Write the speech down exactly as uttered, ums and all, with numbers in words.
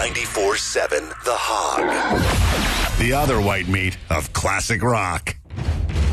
ninety-four seven The Hog. The other white meat of classic rock.